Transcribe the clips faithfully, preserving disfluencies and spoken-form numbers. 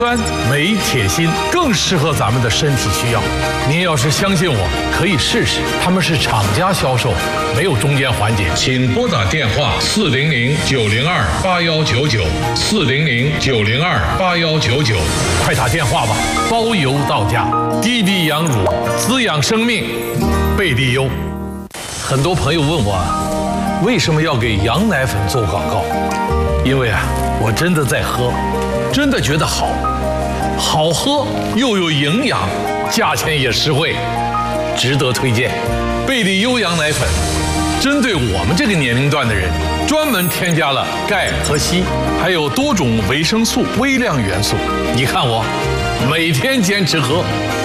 酸、镁、铁、锌更适合咱们的身体需要。您要是相信我，可以试试。他们是厂家销售，没有中间环节。请拨打电话四零零九零二八幺九九四零零九零二八幺九九，快打电话吧，包邮到家。滴滴羊乳滋养生命，贝利优。很多朋友问我，为什么要给羊奶粉做广告？因为啊，我真的在喝，真的觉得好，好喝又有营养，价钱也实惠，值得推荐。贝利优羊奶粉针对我们这个年龄段的人，专门添加了钙和硒，还有多种维生素、微量元素。你看我每天坚持喝。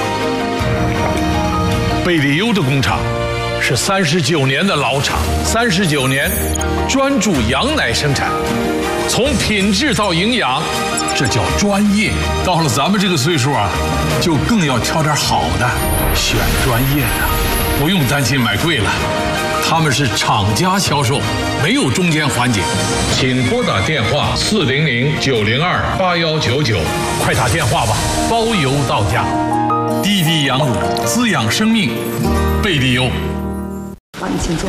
贝利优的工厂是三十九年的老厂，三十九年专注羊奶生产，从品质到营养，这叫专业。到了咱们这个岁数啊，就更要挑点好的，选专业的，不用担心买贵了。他们是厂家销售，没有中间环节。请拨打电话四零零九零二八幺九九，快打电话吧，包邮到家。滴滴羊乳滋养生命，贝利优。 好，你请坐。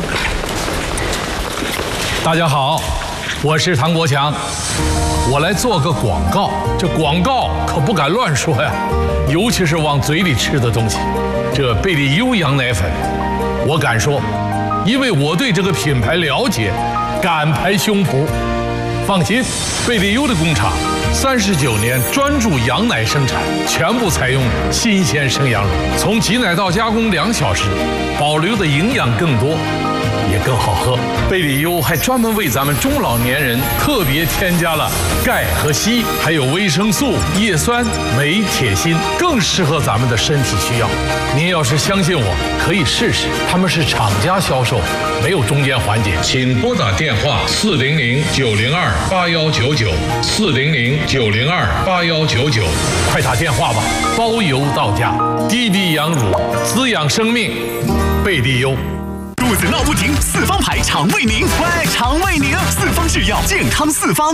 大家好，我是唐国强，我来做个广告。这广告可不敢乱说呀，尤其是往嘴里吃的东西。这贝利优羊奶粉，我敢说，因为我对这个品牌了解，敢拍胸脯。放心，贝利优的工厂三十九年专注羊奶生产，全部采用新鲜生羊乳，从挤奶到加工两小时，保留的营养更多，也更好喝。贝利优还专门为咱们中老年人特别添加了钙和硒，还有维生素、叶酸、镁、铁、锌，更适合咱们的身体需要。您要是相信我，可以试试。他们是厂家销售，没有中间环节。请拨打电话四零零九零二八幺九九四零零九零二八幺九九，快打电话吧，包邮到家。滴滴羊乳滋养生命，贝利优。 肚子闹不停，四方牌肠胃宁，喂，肠胃宁，四方制药，健康四方。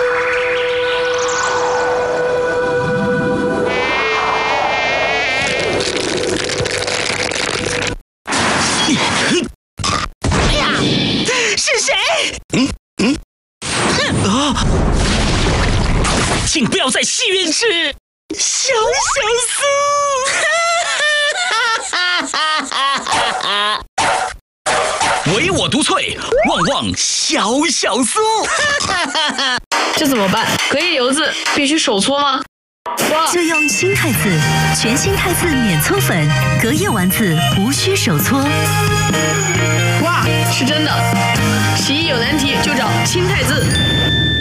哎呀，是谁？嗯嗯啊！请不要在戏院吃小小酥。唯我独萃，旺旺小小酥。 这怎么办？隔夜油渍必须手搓吗？ 就用新太子，全新太子免搓粉，隔夜丸子无需手搓。 哇，是真的！洗衣有难题就找新太子。